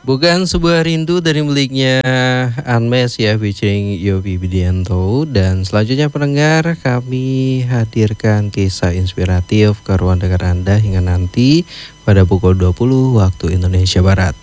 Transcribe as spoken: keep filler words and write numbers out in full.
Bukan sebuah rindu dari miliknya Unmesh ya featuring Yovie Widianto. Dan selanjutnya pendengar, kami hadirkan kisah inspiratif ke ruang dengar Anda hingga nanti pada pukul dua puluh waktu Indonesia Barat.